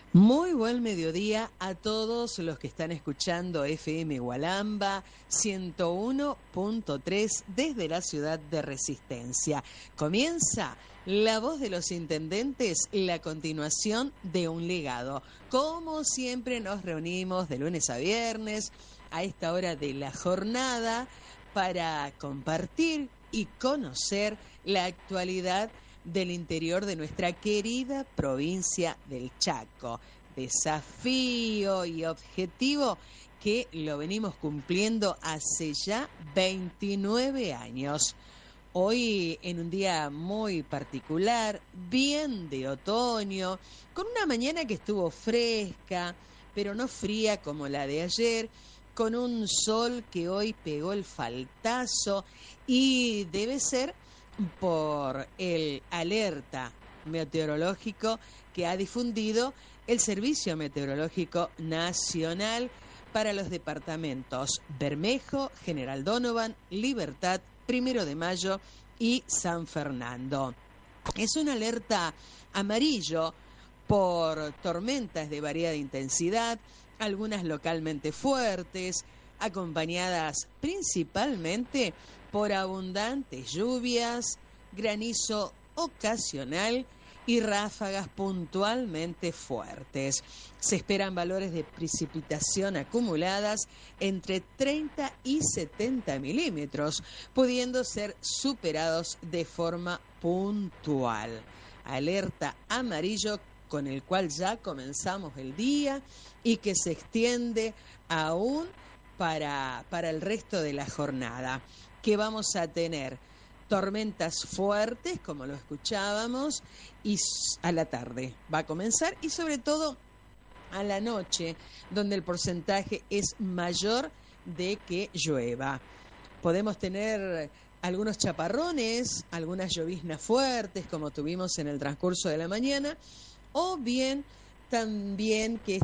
Muy buen mediodía a todos los que están escuchando FM Gualamba 101.3 desde la ciudad de Resistencia. Comienza La Voz de los Intendentes, la continuación de un legado. Como siempre nos reunimos de lunes a viernes a esta hora de la jornada para compartir y conocer la actualidad del interior de nuestra querida provincia del Chaco. Desafío y objetivo que lo venimos cumpliendo hace ya 29 años. Hoy en un día muy particular, bien de otoño, con una mañana que estuvo fresca, pero no fría como la de ayer, con un sol que hoy pegó el faltazo y debe ser por el alerta meteorológico que ha difundido el Servicio Meteorológico Nacional para los departamentos Bermejo, General Donovan, Libertad, 1 de Mayo y San Fernando. Es una alerta amarillo por tormentas de variada intensidad, algunas localmente fuertes, acompañadas principalmente por abundantes lluvias, granizo ocasional y ráfagas puntualmente fuertes. Se esperan valores de precipitación acumuladas entre 30 y 70 milímetros, pudiendo ser superados de forma puntual. Alerta amarillo con el cual ya comenzamos el día y que se extiende aún para el resto de la jornada. Que vamos a tener tormentas fuertes, como lo escuchábamos, y a la tarde va a comenzar, y sobre todo a la noche, donde el porcentaje es mayor de que llueva. Podemos tener algunos chaparrones, algunas lloviznas fuertes, como tuvimos en el transcurso de la mañana, o bien también que